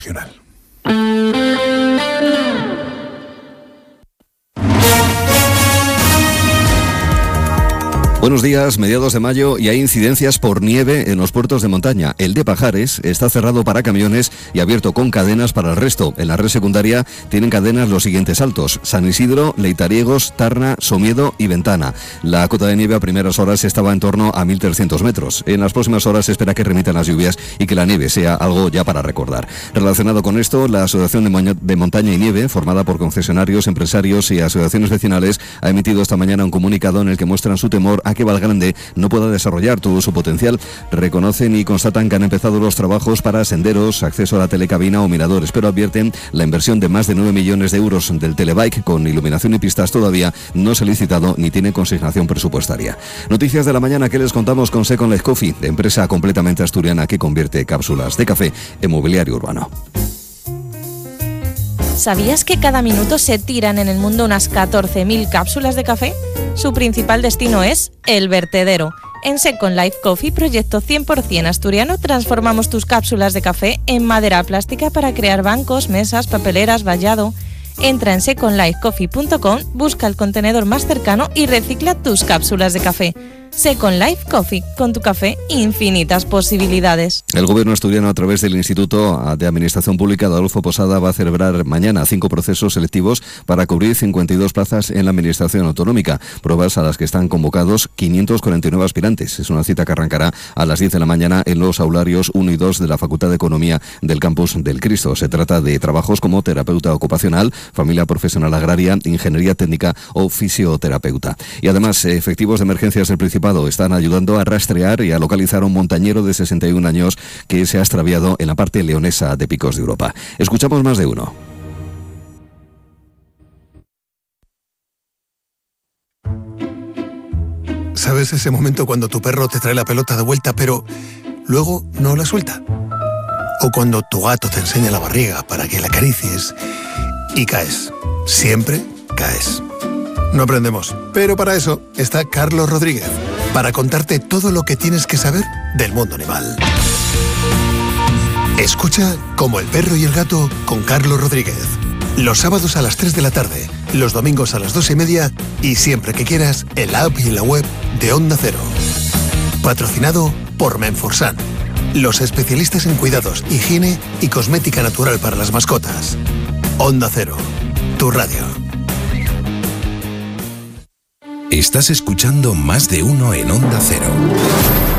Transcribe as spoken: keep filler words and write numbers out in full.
Regional. Buenos días, mediados de mayo y hay incidencias por nieve en los puertos de montaña. El de Pajares está cerrado para camiones y abierto con cadenas para el resto. En la red secundaria tienen cadenas los siguientes altos: San Isidro, Leitariegos, Tarna, Somiedo y Ventana. La cota de nieve a primeras horas estaba en torno a mil trescientos metros. En las próximas horas se espera que remitan las lluvias y que la nieve sea algo ya para recordar. Relacionado con esto, la Asociación de, Moña, de Montaña y Nieve, formada por concesionarios, empresarios y asociaciones vecinales, ha emitido esta mañana un comunicado en el que muestran su temor a que Valgrande no pueda desarrollar todo su potencial. Reconocen y constatan que han empezado los trabajos para senderos, acceso a la telecabina o miradores, pero advierten la inversión de más de nueve millones de euros del telebike con iluminación y pistas todavía no se ha licitado ni tiene consignación presupuestaria. Noticias de la mañana que les contamos con Second Life Coffee, de empresa completamente asturiana que convierte cápsulas de café en mobiliario urbano. ¿Sabías que cada minuto se tiran en el mundo unas catorce mil cápsulas de café? Su principal destino es el vertedero. En Second Life Coffee, proyecto cien por ciento asturiano, transformamos tus cápsulas de café en madera plástica para crear bancos, mesas, papeleras, vallado. Entra en second life coffee punto com, busca el contenedor más cercano y recicla tus cápsulas de café. Second Life Coffee, con tu café infinitas posibilidades. El gobierno asturiano, a través del Instituto de Administración Pública Adolfo Posada, va a celebrar mañana cinco procesos selectivos para cubrir cincuenta y dos plazas en la Administración Autonómica, pruebas a las que están convocados quinientos cuarenta y nueve aspirantes. Es una cita que arrancará a las diez de la mañana en los aularios uno y dos de la Facultad de Economía del Campus del Cristo. Se trata de trabajos como terapeuta ocupacional, familia profesional agraria, ingeniería técnica o fisioterapeuta. Y además, efectivos de emergencias del Principado están ayudando a rastrear y a localizar a un montañero de sesenta y un años que se ha extraviado en la parte leonesa de Picos de Europa. Escuchamos más de uno. ¿Sabes ese momento cuando tu perro te trae la pelota de vuelta pero luego no la suelta? O cuando tu gato te enseña la barriga para que la acaricies y caes. Siempre caes. No aprendemos, pero para eso está Carlos Rodríguez, para contarte todo lo que tienes que saber del mundo animal. Escucha Como el perro y el gato con Carlos Rodríguez. Los sábados a las tres de la tarde, los domingos a las dos y media y siempre que quieras en la app y en la web de Onda Cero. Patrocinado por Menforsan, los especialistas en cuidados, higiene y cosmética natural para las mascotas. Onda Cero, tu radio. Estás escuchando Más de Uno en Onda Cero.